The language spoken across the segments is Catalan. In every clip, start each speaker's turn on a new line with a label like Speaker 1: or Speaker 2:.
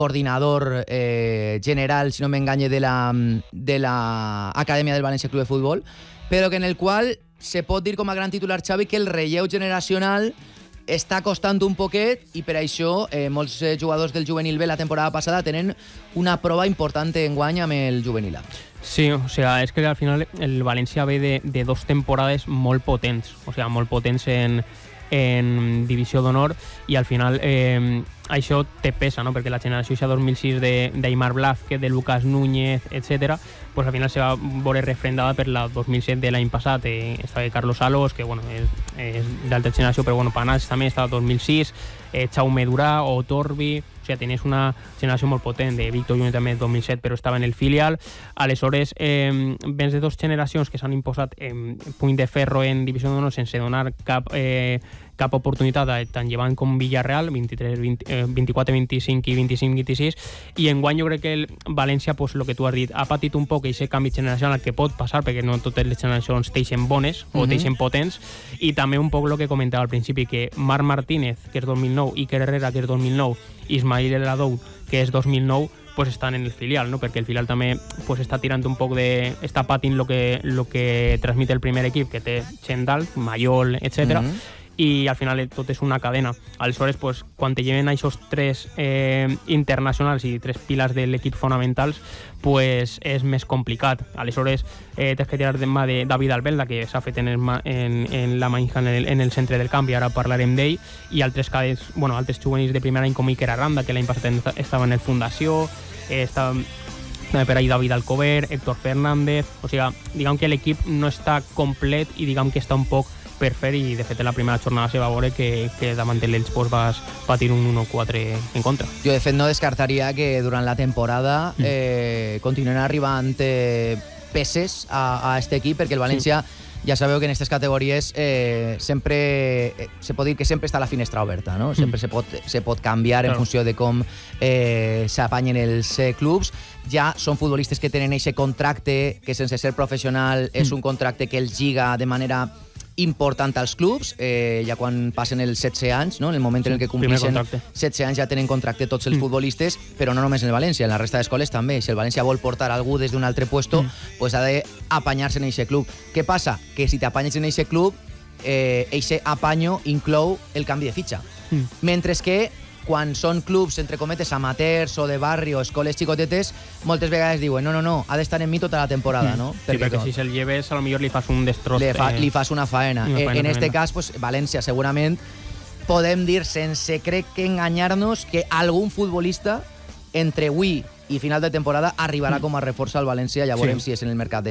Speaker 1: coordinador general, si no m'enganye, de la Acadèmia del València Club de Futbol, però que en el qual se pot dir com a gran titular, Xavi, que el relleu generacional està costant un poquet i per això molts jugadors del juvenil B la temporada passada tenen una prova important enguany amb el juvenil A.
Speaker 2: Sí, o sea, es que al final el València ve de dos temporades molt potents, o sea, molt potents en divisió d'honor, i al final això te pesa, no? Perquè la generació 2006 d'Aimar Blázquez, de Lucas Núñez, etc., pues al final se va veure refrendada per la 2007 de l'any passat. Està Carlos Salos, que bueno, és d'altra generació, però bueno, Panàs també està 2006, Jaume Durà o Torbi, o sigui, tenies una generació molt potent, de Víctor Junior també 2007, però estava en el filial. Aleshores, vens de dues generacions que s'han imposat puny de ferro en divisió d'honor sense donar cap oportunitat, tant llevant com Villarreal, 24-25 i 25-26, i enguany jo crec que el València, pues, el que tu has dit, ha patit un poc aquest canvi generacional que pot passar, perquè no totes les generacions teixen bones o teixen potents, i també un poc el que comentava al principi, que Marc Martínez, que és 2009, Iker Herrera, que és 2009, Ismail El Hadou, que és 2009, pues estan en el filial, no? Perquè el filial també pues està tirant un poc de... està patint lo que transmite el primer equip, que té Chendal, Mayol, etc. I al final tot és una cadena. Aleshores, pues, quan te lleven aquests tres internacionals i tres piles de l'equip fonamentals, pues, és més complicat. Aleshores, tens que tirar de David Albelda, que s'ha fet en la manja en el centre del camp, i ara parlarem d'ell, i altres cadets, bueno, altres juvenils de primer any com Iker Aranda, que l'any passat estava en el Fundació, estava per ahí David Alcover, Héctor Fernández, o sigui, diguem que l'equip no està complet i diguem que està un poc per fer, i de fet en la primera jornada se va veure que davant l'Elx vas patir un 1-4 en contra.
Speaker 1: Jo de fet no descartaria que durant la temporada continuen arribant peces a este equip, perquè el València ja sabeu que en aquestes categories sempre se pot dir que sempre està la finestra oberta, no? Sempre se pot canviar en funció de com s'apanyen els clubs. Ja són futbolistes que tenen aquest contracte que sense ser professional és un contracte que els lliga de manera important als clubs, ja quan passen els 16 anys, no? En el moment en el que compleixen 16 anys ja tenen contracte tots els futbolistes, però no només en el València, en la resta d'escoles també. Si el València vol portar algú des d'un altre puesto, pues ha d'apanyar-se en aquest club. Què passa? Que si t'apanyes en aquest club, aquest apanyo inclou el canvi de fitxa. Mentre que quan són clubs, entre cometes, amateurs o de barri o escoles xicotetes, moltes vegades diuen no, ha d'estar en mi tota la temporada, no?
Speaker 2: Sí, perquè si se'l lleves, a lo millor li fas un destroç.
Speaker 1: Li fas una faena. En este cas, pues, València segurament podem dir, sense crec que enganyar-nos, que algun futbolista entre avui i final de temporada arribarà com a reforç al València. Ja veurem si és en el mercat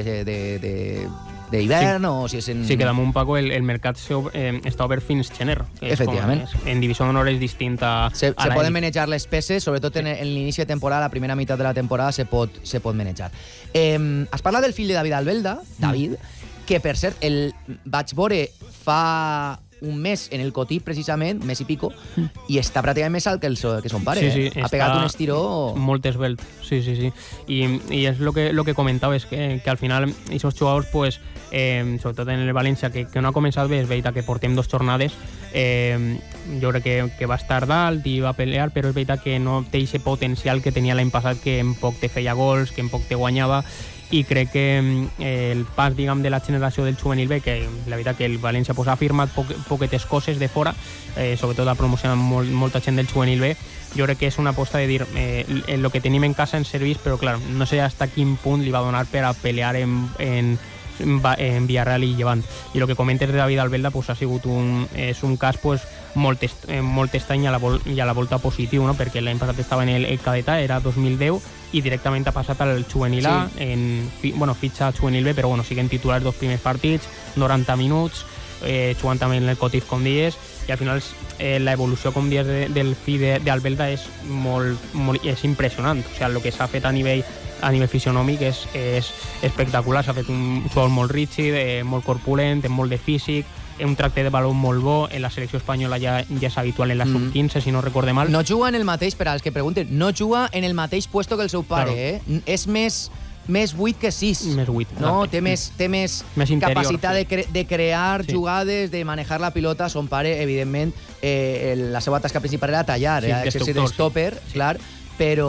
Speaker 1: d'hivern o si és en...
Speaker 2: Sí, que damunt, Paco, el mercat està obert fins gener.
Speaker 1: Efectivament.
Speaker 2: En divisió d'honor és distint a
Speaker 1: se poden manejar les peces, sobretot en l'inici de temporada, la primera meitat de la temporada se pot manejar. Has parlat del fill de David Albelda, David, que per cert el vaig veure fa un mes en el Cotí, precisament, mes i pico, i està pràcticament més alt que son pare.
Speaker 2: Sí,
Speaker 1: ha pegat un estiró...
Speaker 2: Molt esbelt, sí. I és lo que comentaves, que al final aquests jugadors, pues, sobretot en el València, que no ha començat bé, és veritat que portem 2 jornades, jo crec que va estar dalt i va pelear, però és veritat que no té aquest potencial que tenia l'any passat, que en poc te feia gols, que en poc te guanyava, i crec que el pas, diguem, de la generació del juvenil B, que la veritat que el València ha firmat poquetes coses de fora, sobretot ha promocionat molta gent del juvenil B, jo crec que és una aposta de dir el que tenim en casa en servís, però clar, no sé fins a quin punt li va donar per a pelear en Villarreal i Llevant. I el que comentes de David Albelda, pues, ha sigut un cas, pues, molt estrany i a la volta positiu, no? Perquè l'any passat estava en el cadetà, era 2010, i directament ha passat al juvenil A, fitxa juvenil B, però siguen titulars 2 primers partits, 90 minuts, jugant també en el Cotif com dies, i al final l'evolució, com dies, del fill d'Albelda és és impressionant. O sigui, el que s'ha fet a nivell fisionòmic és espectacular. S'ha fet un jugador molt rígid, molt corpulent, amb molt de físic, un tracte de baló molt bo. En la selecció espanyola ja és habitual en la sub-15, si no recorde mal.
Speaker 1: No juga en el mateix, per als que pregunten, no juga en el mateix puesto que el seu pare, claro. És més 8 que 6.
Speaker 2: Més 8.
Speaker 1: No? Té més interior, capacitat de crear jugades, de manejar la pilota. Son pare, evidentment, la seva tasca principal era tallar, exercir de stopper, clar, però